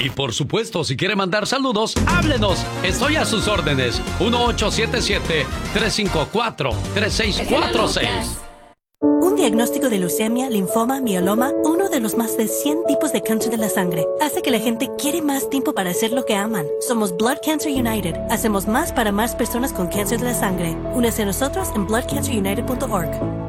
Y por supuesto, si quiere mandar saludos, háblenos. Estoy a sus órdenes. 1877-354-3646. Un diagnóstico de leucemia, linfoma, mieloma, uno de los más de 100 tipos de cáncer de la sangre, hace que la gente quiere más tiempo para hacer lo que aman. Somos Blood Cancer United. Hacemos más para más personas con cáncer de la sangre. Únese a nosotros en bloodcancerunited.org.